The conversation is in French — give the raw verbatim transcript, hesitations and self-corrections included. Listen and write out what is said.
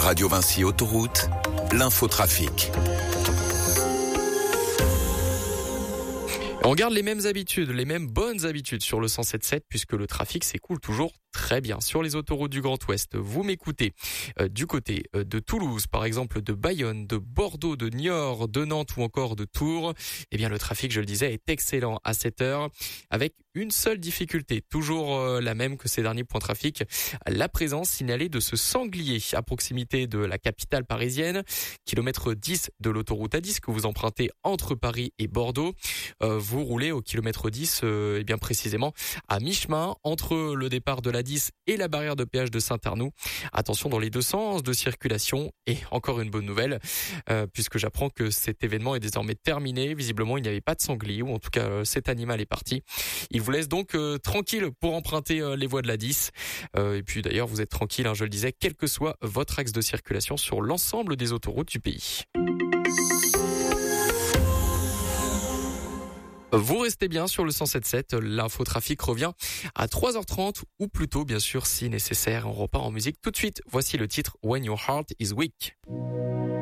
Radio Vinci Autoroute, l'infotrafic. On garde les mêmes habitudes, les mêmes bonnes habitudes sur le cent sept sept puisque le trafic s'écoule toujours très bien sur les autoroutes du Grand Ouest. Vous m'écoutez euh, du côté euh, de Toulouse, par exemple de Bayonne, de Bordeaux, de Niort, de Nantes ou encore de Tours. Eh bien, le trafic, je le disais, est excellent à cette heure avec une seule difficulté, toujours euh, la même que ces derniers points trafic, la présence signalée de ce sanglier à proximité de la capitale parisienne, kilomètre dix de l'autoroute A dix que vous empruntez entre Paris et Bordeaux. Euh, vous roulez au kilomètre dix, euh, et bien précisément à mi-chemin entre le départ de la dix et la barrière de péage de Saint-Arnoux. Attention dans les deux sens de circulation et encore une bonne nouvelle euh, puisque j'apprends que cet événement est désormais terminé. Visiblement, il n'y avait pas de sanglier ou en tout cas euh, cet animal est parti. Il vous laisse donc euh, tranquille pour emprunter euh, les voies de la dix. Euh, et puis d'ailleurs, vous êtes tranquille, hein, je le disais, quel que soit votre axe de circulation sur l'ensemble des autoroutes du pays. Vous restez bien sur le cent sept sept, l'infotrafic revient à trois heures trente ou plus tôt bien sûr si nécessaire. On repart en musique tout de suite. Voici le titre When Your Heart Is Weak.